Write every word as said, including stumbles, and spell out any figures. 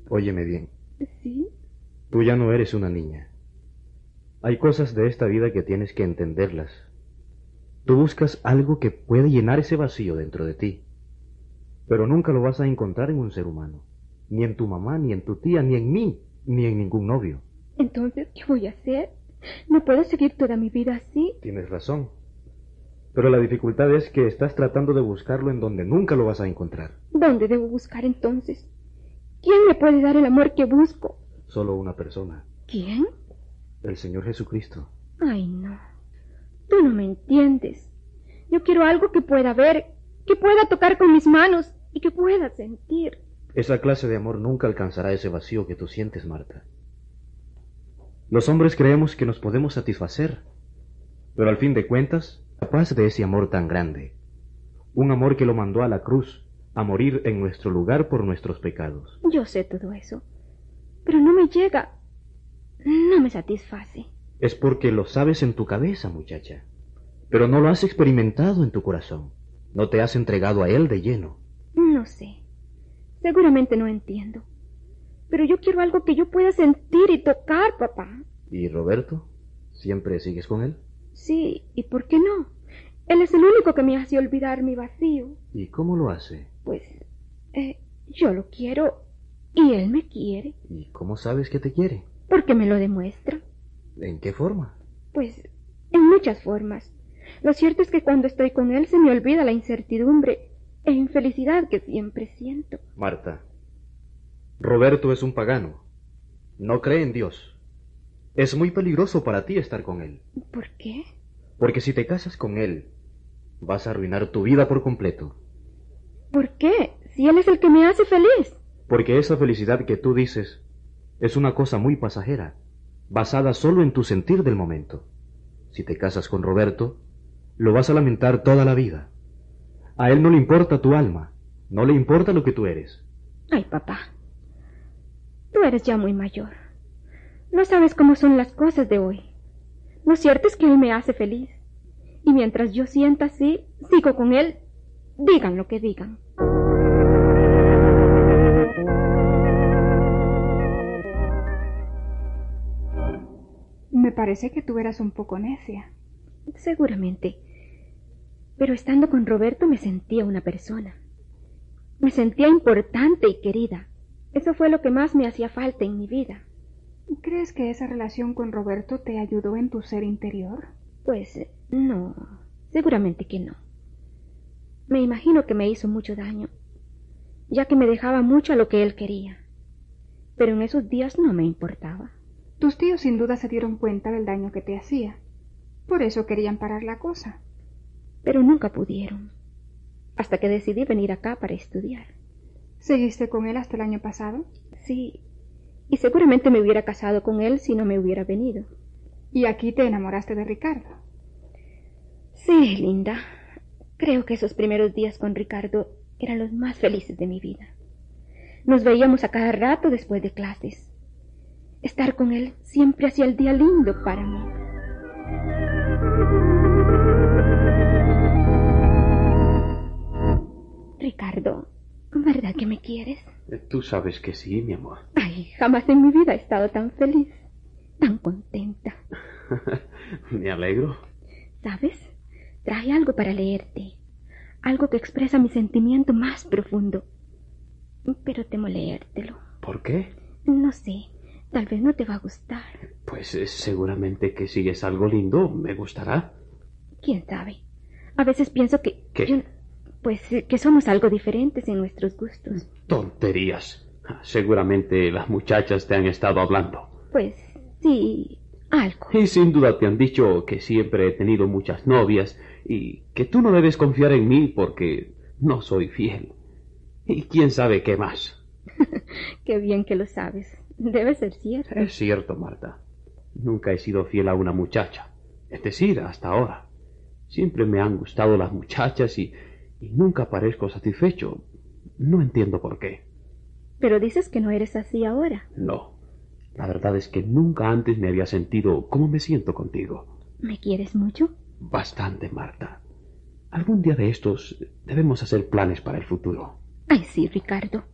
Óyeme bien. ¿Sí? Tú ya no eres una niña. Hay cosas de esta vida que tienes que entenderlas. Tú buscas algo que puede llenar ese vacío dentro de ti, pero nunca lo vas a encontrar en un ser humano, ni en tu mamá, ni en tu tía, ni en mí, ni en ningún novio. Entonces, ¿qué voy a hacer? No puedo seguir toda mi vida así. Tienes razón, pero la dificultad es que estás tratando de buscarlo en donde nunca lo vas a encontrar. ¿Dónde debo buscar entonces? ¿Quién me puede dar el amor que busco? Solo una persona. ¿Quién? El Señor Jesucristo. Ay, no. Tú no me entiendes. Yo quiero algo que pueda ver, que pueda tocar con mis manos y que pueda sentir. Esa clase de amor nunca alcanzará ese vacío que tú sientes, Marta. Los hombres creemos que nos podemos satisfacer, pero al fin de cuentas, capaz de ese amor tan grande. Un amor que lo mandó a la cruz, a morir en nuestro lugar por nuestros pecados. Yo sé todo eso, pero no me llega, no me satisface. Es porque lo sabes en tu cabeza, muchacha, pero no lo has experimentado en tu corazón. No te has entregado a él de lleno. No sé, seguramente no entiendo, pero yo quiero algo que yo pueda sentir y tocar, papá. ¿Y Roberto? ¿Siempre sigues con él? Sí, ¿y por qué no? Él es el único que me hace olvidar mi vacío. ¿Y cómo lo hace? Pues, eh, yo lo quiero y él me quiere. ¿Y cómo sabes que te quiere? Porque me lo demuestra. ¿En qué forma? Pues, en muchas formas. Lo cierto es que cuando estoy con él se me olvida la incertidumbre e infelicidad que siempre siento. Marta, Roberto es un pagano. No cree en Dios. Es muy peligroso para ti estar con él. ¿Por qué? Porque si te casas con él, vas a arruinar tu vida por completo. ¿Por qué? Si él es el que me hace feliz. Porque esa felicidad que tú dices es una cosa muy pasajera, basada solo en tu sentir del momento. Si te casas con Roberto, lo vas a lamentar toda la vida. A él no le importa tu alma, no le importa lo que tú eres. Ay, papá, tú eres ya muy mayor. No sabes cómo son las cosas de hoy. Lo cierto es que él me hace feliz. Y mientras yo sienta así, sigo con él, digan lo que digan. Me parece que tú eras un poco necia. Seguramente. Pero estando con Roberto me sentía una persona. Me sentía importante y querida. Eso fue lo que más me hacía falta en mi vida. ¿Crees que esa relación con Roberto te ayudó en tu ser interior? Pues no, seguramente que no. Me imagino que me hizo mucho daño, ya que me dejaba mucho a lo que él quería. Pero en esos días no me importaba. Tus tíos sin duda se dieron cuenta del daño que te hacía. Por eso querían parar la cosa. Pero nunca pudieron, hasta que decidí venir acá para estudiar. ¿Seguiste con él hasta el año pasado? Sí, y seguramente me hubiera casado con él si no me hubiera venido. ¿Y aquí te enamoraste de Ricardo? Sí, linda. Creo que esos primeros días con Ricardo eran los más felices de mi vida. Nos veíamos a cada rato después de clases. Estar con él siempre hacía el día lindo para mí. Ricardo, ¿verdad que me quieres? Tú sabes que sí, mi amor. Ay, jamás en mi vida he estado tan feliz, tan contenta. Me alegro. ¿Sabes? Traje algo para leerte. Algo que expresa mi sentimiento más profundo. Pero temo leértelo. ¿Por qué? No sé, tal vez no te va a gustar. Pues eh, seguramente que si es algo lindo, me gustará. ¿Quién sabe? A veces pienso que... ¿Qué? Yo, pues eh, que somos algo diferentes en nuestros gustos. Tonterías. Seguramente las muchachas te han estado hablando. Pues sí, algo. Y sin duda te han dicho que siempre he tenido muchas novias y que tú no debes confiar en mí porque no soy fiel. Y quién sabe qué más. Qué bien que lo sabes. Debe ser cierto. Es cierto, Marta. Nunca he sido fiel a una muchacha. Es decir, hasta ahora. Siempre me han gustado las muchachas y, y nunca parezco satisfecho. No entiendo por qué. Pero dices que no eres así ahora. No. La verdad es que nunca antes me había sentido como me siento contigo. ¿Me quieres mucho? Bastante, Marta. Algún día de estos debemos hacer planes para el futuro. Ay, sí, Ricardo.